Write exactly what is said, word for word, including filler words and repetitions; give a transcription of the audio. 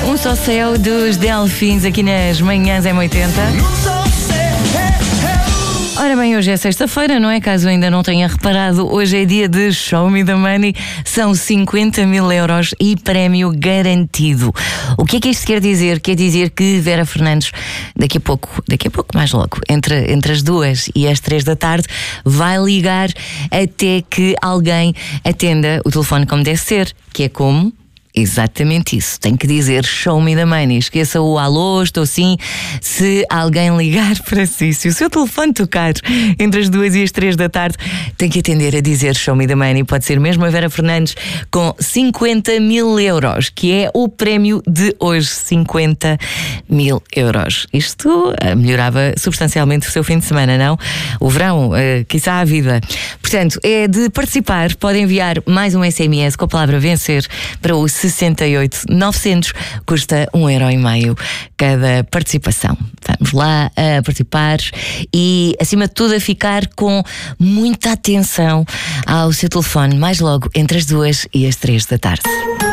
Um Só Céu dos Delfins aqui nas manhãs M oitenta. Ora bem, hoje é sexta-feira, não é? Caso ainda não tenha reparado, hoje é dia de Show Me the Money. São cinquenta mil euros e prémio garantido. O que é que isto quer dizer? Quer dizer que Vera Fernandes, daqui a pouco, daqui a pouco mais logo, entre, entre as duas e as três da tarde, vai ligar até que alguém atenda o telefone como deve ser, que é como... Exatamente isso, tem que dizer Show Me the Money. Esqueça o alô, estou sim. Se alguém ligar para si, se o seu telefone tocar entre as duas e as três da tarde, tem que atender a dizer Show Me the Money. Pode ser mesmo a Vera Fernandes com cinquenta mil euros, que é o prémio de hoje. Cinquenta mil euros. Isto uh, melhorava substancialmente o seu fim de semana, não? O verão, uh, quiçá a vida. Portanto, é de participar. Pode enviar mais um S M S com a palavra vencer para o sessenta e oito novecentos, custa um euro e meio cada participação. Vamos lá a participar e, acima de tudo, a ficar com muita atenção ao seu telefone, mais logo entre as duas e as três da tarde.